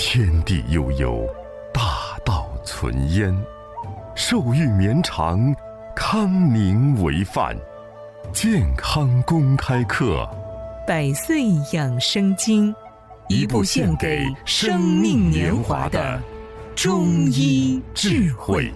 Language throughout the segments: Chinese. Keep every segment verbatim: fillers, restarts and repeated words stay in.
天地悠悠，大道存焉。寿欲绵长，康宁为范。健康公开课， 百岁养生经，一部献给生命年华的中医智慧。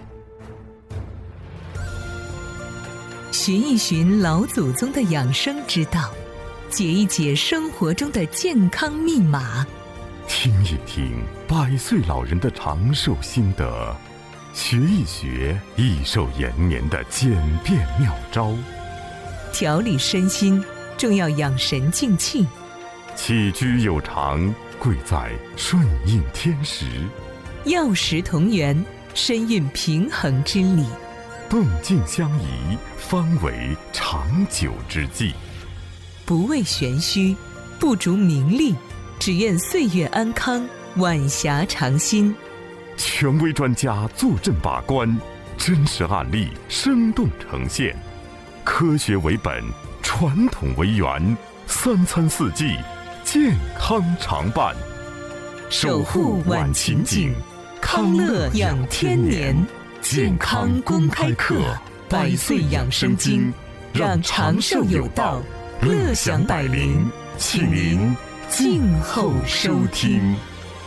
寻一寻老祖宗的养生之道，解一解生活中的健康密码， 听一听百岁老人的长寿心得，学一学益寿延年的简便妙招。 调理身心，重要养神静气。 起居有常，贵在顺应天时。 药食同源，身运平衡之理。 动静相宜，方为长久之计。 不为玄虚，不逐名利，只愿岁月安康，晚霞长新。 权威专家坐镇把关，真实案例生动呈现。科学为本，传统为源，三餐四季，健康常伴。 守护晚晴景，康乐养天年。健康公开课，百岁养生经，让长寿有道，乐享百龄。请您静候收听。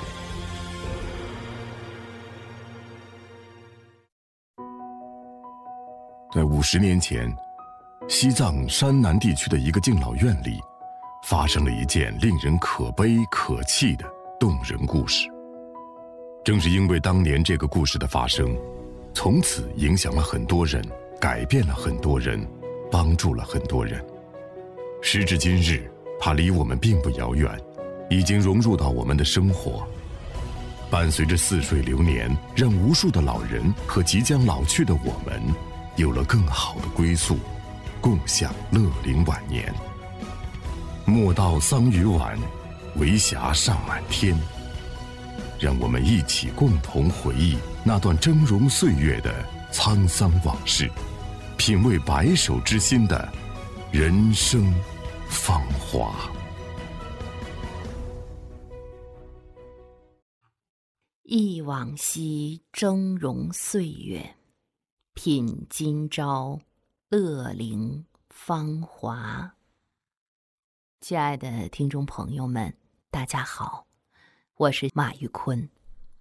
在五十年前，西藏山南地区的一个敬老院里，发生了一件令人可悲可气的动人故事。正是因为当年这个故事的发生，从此影响了很多人，改变了很多人，帮助了很多人。时至今日，它离我们并不遥远，已经融入到我们的生活，伴随着似水流年，让无数的老人和即将老去的我们有了更好的归宿，共享乐龄晚年。莫道桑榆晚，为霞尚满天。让我们一起共同回忆那段峥嵘岁月的沧桑往事，品味白首之心的人生芳华。 忆往昔峥嵘岁月，品今朝乐龄芳华。亲爱的听众朋友们，大家好，我是马玉坤。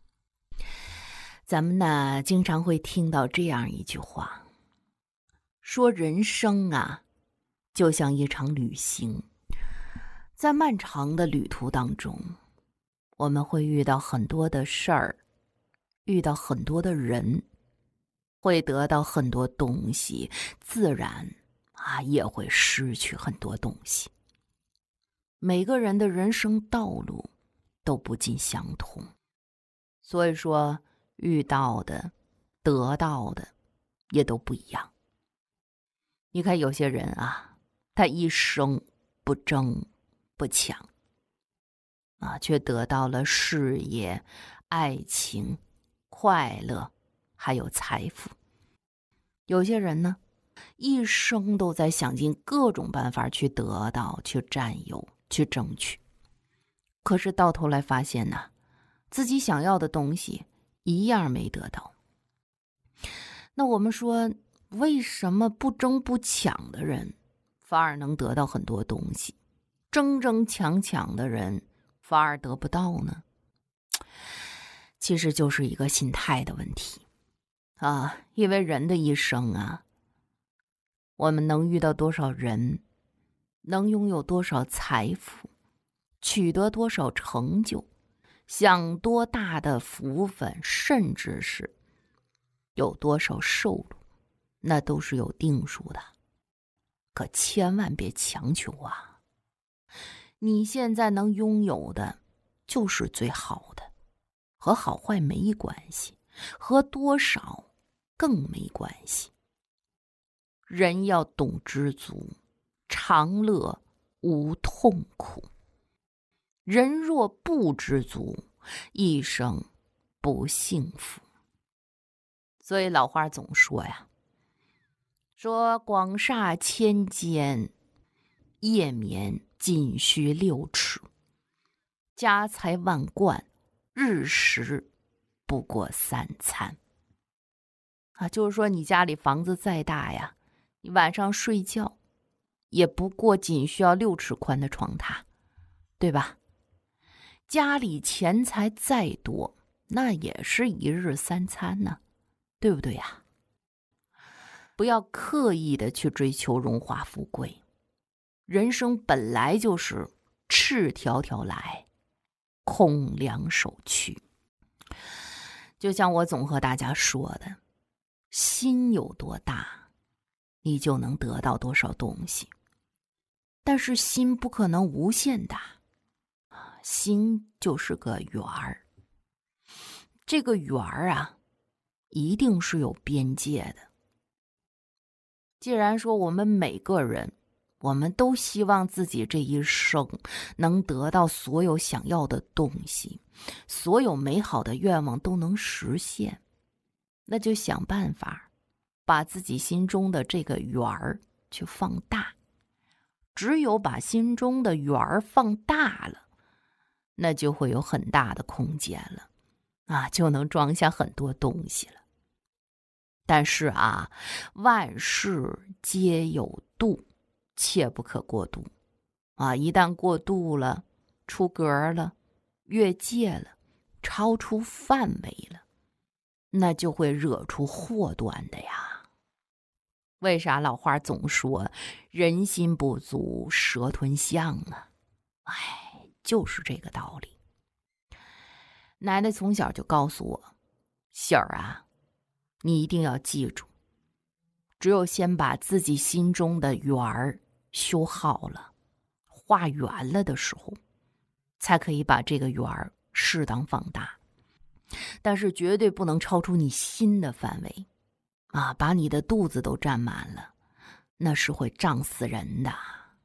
咱们呢经常会听到这样一句话，说人生啊就像一场旅行，在漫长的旅途当中，我们会遇到很多的事儿，遇到很多的人，会得到很多东西，自然啊也会失去很多东西。每个人的人生道路都不尽相同，所以说遇到的得到的也都不一样。你看有些人啊，他一生不争不抢啊，却得到了事业、爱情、快乐还有财富。有些人呢，一生都在想尽各种办法去得到、去占有、去争取，可是到头来发现呢，自己想要的东西一样没得到。那我们说，为什么不争不抢的人反而能得到很多东西，争争抢抢的人反而得不到呢？其实就是一个心态的问题啊，因为人的一生啊，我们能遇到多少人，能拥有多少财富，取得多少成就，享多大的福分，甚至是有多少收入，那都是有定数的。可千万别强求啊！你现在能拥有的就是最好的，和好坏没关系，和多少更没关系。人要懂知足，长乐无痛苦。人若不知足，一生不幸福。所以老话总说呀，说广厦千间，夜眠仅需六尺；家财万贯， 日食不过三餐。啊，就是说你家里房子再大呀，你晚上睡觉也不过仅需要六尺宽的床榻，对吧？家里钱财再多，那也是一日三餐呢，对不对呀？不要刻意的去追求荣华富贵，人生本来就是赤条条来，空两手去。就像我总和大家说的，心有多大，你就能得到多少东西。但是心不可能无限大，心就是个圆儿。这个圆儿啊，一定是有边界的。既然说我们每个人，我们都希望自己这一生能得到所有想要的东西，所有美好的愿望都能实现，那就想办法把自己心中的这个圆儿去放大。只有把心中的圆儿放大了，那就会有很大的空间了啊，就能装下很多东西了。但是啊，万事皆有度，切不可过度啊！一旦过度了，出格了，越界了，超出范围了，那就会惹出祸端的呀。为啥老话总说人心不足蛇吞象啊？哎，就是这个道理。奶奶从小就告诉我，喜儿啊，你一定要记住，只有先把自己心中的圆儿修好了，画圆了的时候，才可以把这个圆儿适当放大。但是绝对不能超出你心的范围啊，把你的肚子都占满了，那是会胀死人的。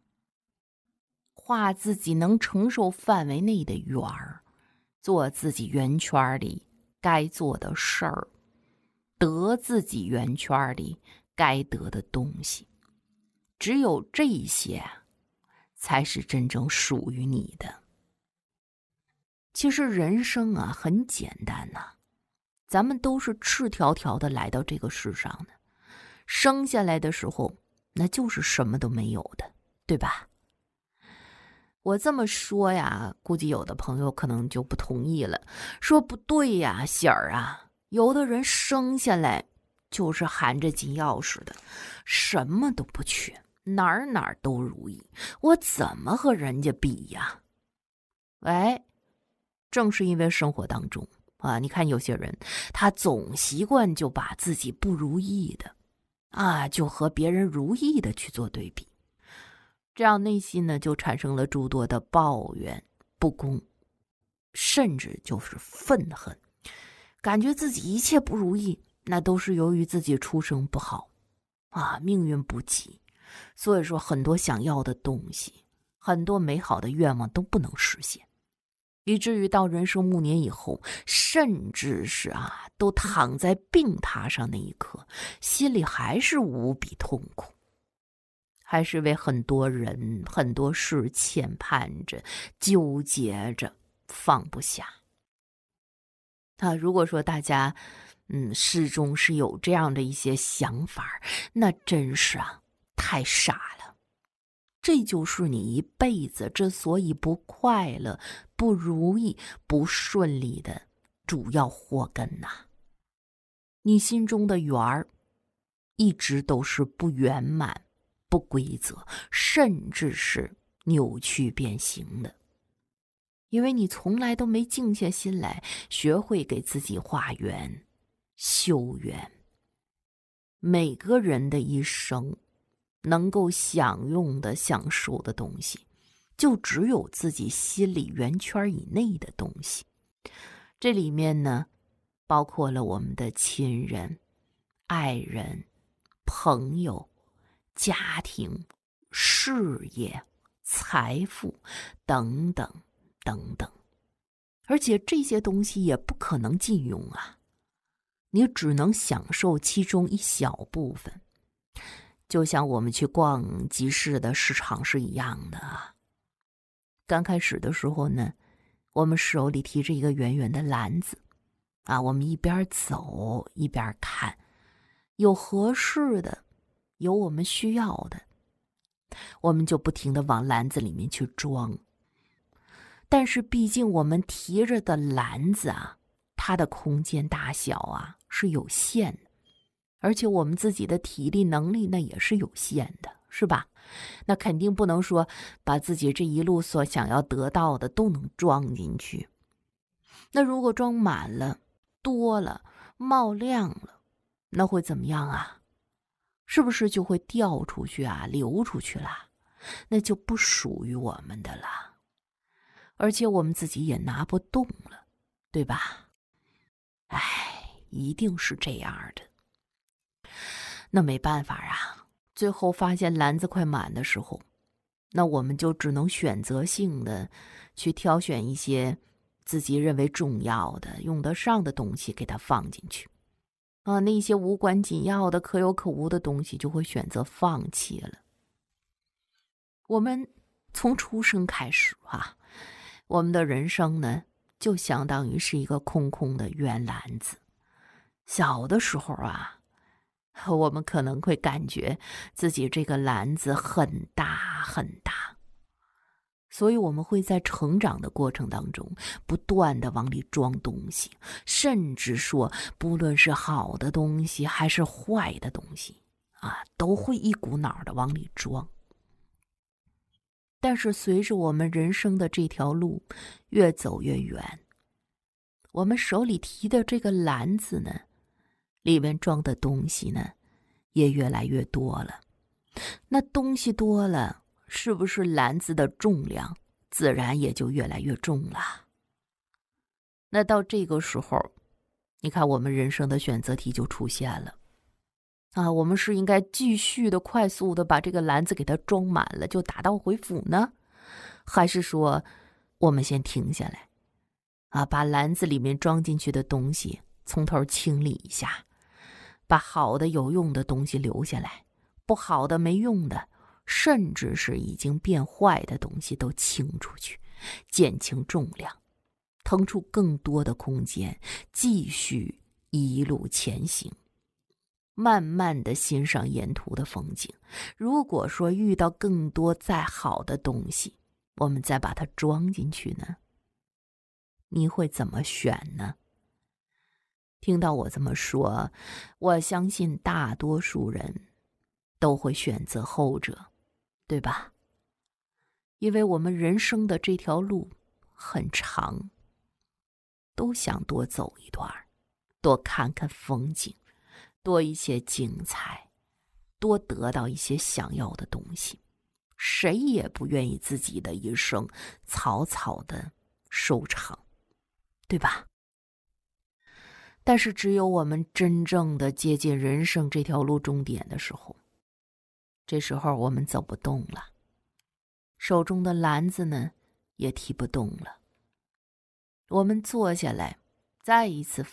画自己能承受范围内的圆儿，做自己圆圈里该做的事儿，得自己圆圈里该得的东西。只有这些才是真正属于你的。其实人生啊很简单呐、啊，咱们都是赤条条的来到这个世上的，生下来的时候那就是什么都没有的，对吧？我这么说呀，估计有的朋友可能就不同意了，说不对呀，喜儿啊，有的人生下来就是含着金钥匙的，什么都不缺，哪儿哪儿都如意，我怎么和人家比呀？哎，正是因为生活当中啊，你看有些人他总习惯就把自己不如意的啊，就和别人如意的去做对比，这样内心呢就产生了诸多的抱怨、不公，甚至就是愤恨，感觉自己一切不如意，那都是由于自己出生不好啊，命运不济，所以说很多想要的东西，很多美好的愿望都不能实现，以至于到人生暮年以后，甚至是啊，都躺在病榻上那一刻，心里还是无比痛苦，还是为很多人、很多事牵绊着、纠结着，放不下。啊，如果说大家，嗯，始终是有这样的一些想法，那真是啊，太傻了。这就是你一辈子之所以不快乐、不如意、不顺利的主要祸根呐、啊。你心中的圆儿一直都是不圆满、不规则，甚至是扭曲变形的。因为你从来都没静下心来，学会给自己画圆、修圆。每个人的一生能够享用的、享受的东西，就只有自己心里圆圈以内的东西。这里面呢，包括了我们的亲人、爱人、朋友、家庭、事业、财富等等等等。而且这些东西也不可能尽用啊，你只能享受其中一小部分。就像我们去逛集市的市场是一样的啊。刚开始的时候呢， 我们手里提着一个圆圆的篮子啊，我们一边走一边看，有合适的，有我们需要的，我们就不停地往篮子里面去装。但是毕竟我们提着的篮子啊，它的空间大小啊是有限的，而且我们自己的体力能力那也是有限的，是吧？那肯定不能说把自己这一路所想要得到的都能装进去。那如果装满了，多了，冒亮了，那会怎么样啊？是不是就会掉出去啊，流出去了？那就不属于我们的了，而且我们自己也拿不动了，对吧？哎，一定是这样的。那没办法啊，最后发现篮子快满的时候，那我们就只能选择性的去挑选一些自己认为重要的、用得上的东西给它放进去啊，那些无关紧要的、可有可无的东西就会选择放弃了。我们从出生开始啊，我们的人生呢，就相当于是一个空空的圆篮子。小的时候啊，我们可能会感觉自己这个篮子很大很大，所以我们会在成长的过程当中不断的往里装东西，甚至说不论是好的东西还是坏的东西啊，都会一股脑的往里装。但是随着我们人生的这条路越走越远，我们手里提的这个篮子呢，里面装的东西呢也越来越多了。那东西多了，是不是篮子的重量自然也就越来越重了？那到这个时候，你看我们人生的选择题就出现了啊，我们是应该继续的快速的把这个篮子给它装满了就打道回府呢，还是说我们先停下来啊，把篮子里面装进去的东西从头清理一下，把好的有用的东西留下来，不好的没用的，甚至是已经变坏的东西都清出去，减轻重量，腾出更多的空间，继续一路前行，慢慢的欣赏沿途的风景。如果说遇到更多再好的东西，我们再把它装进去呢，你会怎么选呢？听到我这么说，我相信大多数人都会选择后者，对吧？因为我们人生的这条路很长，都想多走一段，多看看风景，多一些精彩，多得到一些想要的东西。谁也不愿意自己的一生草草的收场，对吧？但是只有我们真正的接近人生这条路终点的时候，这时候我们走不动了，手中的篮子呢也提不动了，我们坐下来，再一次